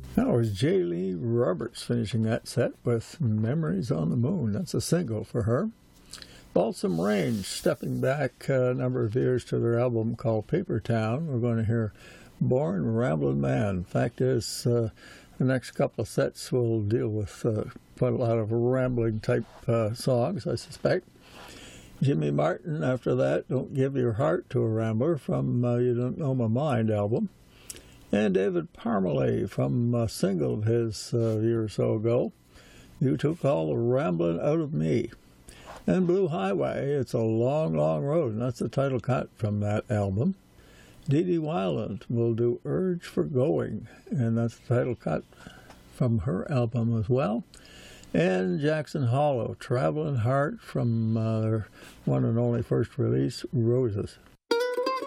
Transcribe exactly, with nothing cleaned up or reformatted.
That was J. Lee Roberts finishing that set with Memories on the Moon. That's a single for her. Balsam Range, stepping back a number of years to their album called Paper Town. We're going to hear Born Ramblin' Man. Fact is, uh, the next couple of sets will deal with uh, quite a lot of rambling type uh, songs, I suspect. Jimmy Martin, after that, Don't Give Your Heart to a Rambler from uh, You Don't Know My Mind album. And David Parmalee from a single of his uh, a year or so ago, You Took All the Ramblin' Out of Me. And Blue Highway, It's a Long, Long Road, and that's the title cut from that album. Dee Dee Wild will do Urge for Going, and that's the title cut from her album as well. And Jackson Hollow, Traveling Heart from uh, their one and only first release, Roses.